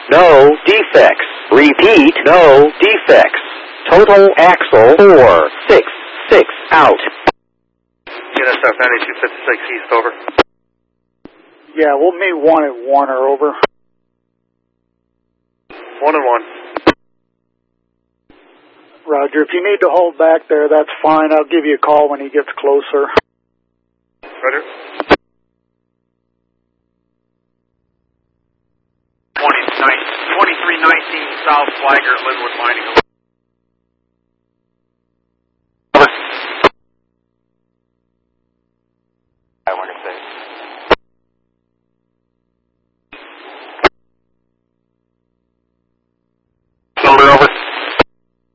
no defects. Repeat, no defects. Total axle 466 out. NSF 9256 East, over. Yeah, we'll meet 1 at Warner, over. 1 and 1. Roger, if you need to hold back there, that's fine. I'll give you a call when he gets closer. Roger. 2319 South Flagger, Linwood Mining.